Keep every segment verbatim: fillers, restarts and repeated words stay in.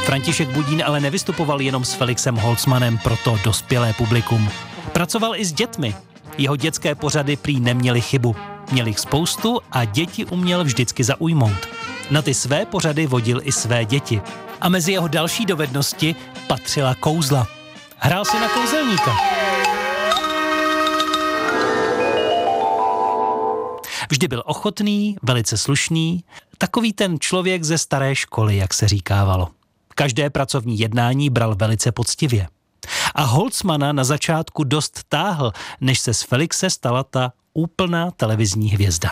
František Budín ale nevystupoval jenom s Felixem Holzmanem pro to dospělé publikum. Pracoval i s dětmi. Jeho dětské pořady prý neměly chybu. Měl jich spoustu a děti uměl vždycky zaujmout. Na ty své pořady vodil i své děti. A mezi jeho další dovednosti patřila kouzla. Hrál si na kouzelníka. Vždy byl ochotný, velice slušný, takový ten člověk ze staré školy, jak se říkávalo. Každé pracovní jednání bral velice poctivě. A Holzmana na začátku dost táhl, než se z Felixe stala ta úplná televizní hvězda.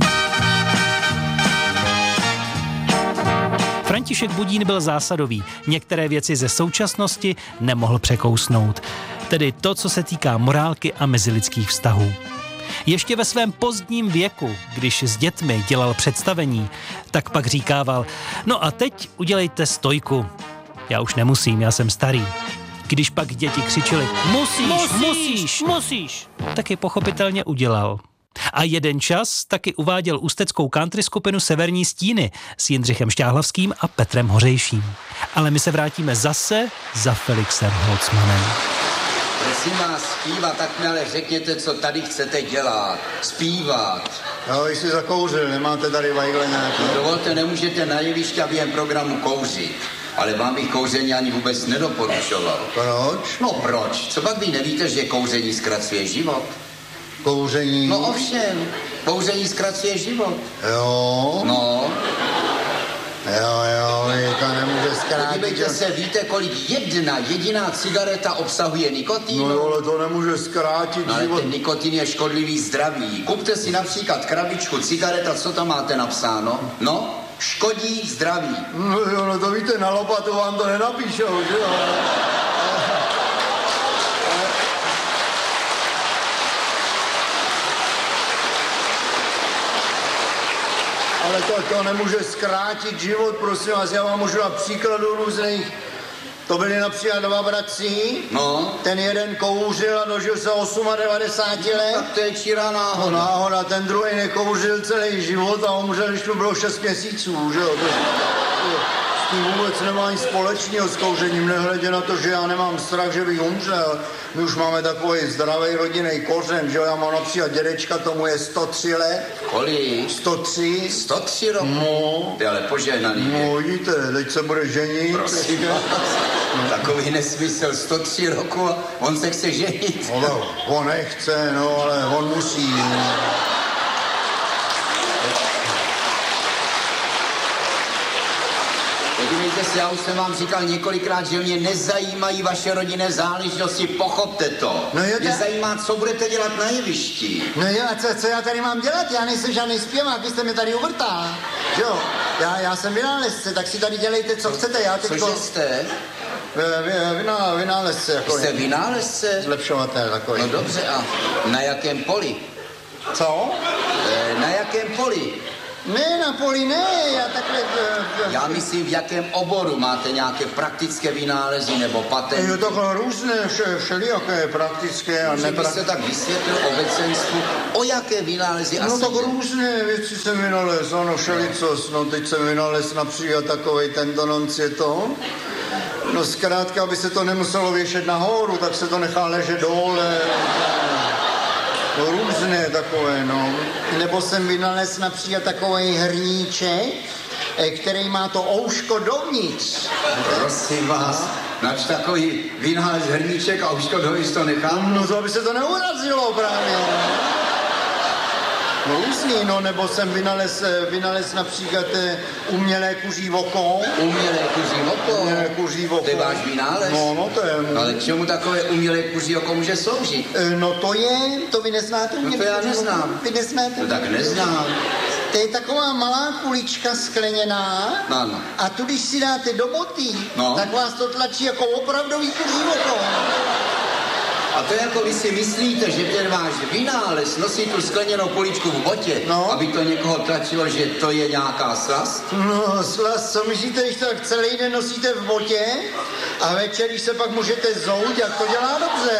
František Budín byl zásadový, některé věci ze současnosti nemohl překousnout. Tedy to, co se týká morálky a mezilidských vztahů. Ještě ve svém pozdním věku, když s dětmi dělal představení, tak pak říkával, no a teď udělejte stojku. Já už nemusím, já jsem starý. Když pak děti křičeli, musíš, musíš, musíš, musíš, tak je pochopitelně udělal. A jeden čas taky uváděl ústeckou country skupinu Severní stíny s Jindřichem Šťáhlavským a Petrem Hořejším. Ale my se vrátíme zase za Felixem Holzmanem. Prosím vás, zpívat, tak mi ale řekněte, co tady chcete dělat. Zpívat. No, jsi zakouřil, nemáte tady vajgle nějaký. No, dovolte, nemůžete na jevišti a během programu kouřit. Ale vám bych kouření ani vůbec nedoporučoval. Proč? No proč? Co pak vy nevíte, že kouření zkracuje život? Kouření? No ovšem, kouření zkracuje život. Jo? No. Jo, jo, to nemůže zkrátit. Podívejte se, víte, kolik jedna jediná cigareta obsahuje nikotin? No jo, ale to nemůže zkrátit no, ale život. ten nikotin je škodlivý zdraví. Kupte si například krabičku cigareta, co tam máte napsáno? No, škodí zdraví. No jo, no to víte, na lopatu vám to nenapíšou, že jo? Ale to, to nemůže zkrátit život, prosím vás, já vám můžu na příkladu různých. To byli například dva bratři, no. Ten jeden kouřil a dožil se devadesát osm let. Tak to je čirá náhoda. No náhoda, ten druhý nekouřil celý život a umřel, když mu bylo šest měsíců, že jo. To, to, s tím vůbec nemá nic společného s kouřením, nehledě na to, že já nemám strach, že bych umřel. My už máme takový zdravý rodinný kořen, že jo, já mám například dědečka, tomu je sto tři let. Kolik? sto tři. sto tři roku? No. Ty ale požehnaný. No, vidíte, teď se bude ženit. Prosím vás, no. Takový nesmysl, sto tři roku a on se chce ženit. No, on nechce, no, ale on musí. Podívejte se, já už jsem vám říkal několikrát, že mě nezajímají vaše rodinné záležitosti, pochopte to. No jo, mě ta... zajímá, co budete dělat na jevišti. No jo, a co, co já tady mám dělat? Já nejsem žádný zpěvák, vy jste mě tady uvrtal. Jo, já, já jsem vynálezce, tak si tady dělejte, co chcete. Já teďko... Cože jste? Vyná, vynálezce. Jako jste vynálezce? Zlepšovatel takový. No dobře, a na jakém poli? Co? E, na jakém poli? Ne, na poli ne, já takhle... Já myslím, v jakém oboru máte nějaké praktické vynálezy nebo patenty? Jo, takhle různé, vše, všelijaké praktické a nepraktické. Může byste tak vysvětlil obecenstvu, o jaké vynálezy no, asi... No tak různé věci jsem vynalez, ano, všelicos, no teď jsem vynalez například takovej tento nonc je to. No zkrátka, aby se to nemuselo věšet nahoru, tak se to nechá ležet dole. No různé takové, no. Nebo jsem vynalez například takový hrníček, který má to ouško dovnitř. Prosím vás, nač takový vynález hrníček a ouško dovnitř to nechám? No to, aby se to neurazilo právě. No různý, no, nebo jsem vynalez, vynalez například umělé kuří oko. Umělé kuří oko? Umělé kuří oko. To je váš vynález? No, no to je... Ale k čemu takové umělé kuří oko může sloužit? No to je, to vy neznáte? No to já neznám. Vy neznáte? No tak neznám. To je taková malá kulička skleněná. Ano. A tu, když si dáte do boty, no. tak vás to tlačí jako opravdový kuří oko. A to jako vy si myslíte, že ten váš vynález nosí tu skleněnou poličku v botě, no. aby to někoho tlačilo, že to je nějaká slast? No, slast, co myslíte, když to tak celý den nosíte v botě a večer, když se pak můžete zout, jak to dělá dobře.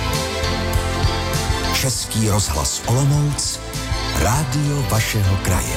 Český rozhlas Olomouc, rádio vašeho kraje.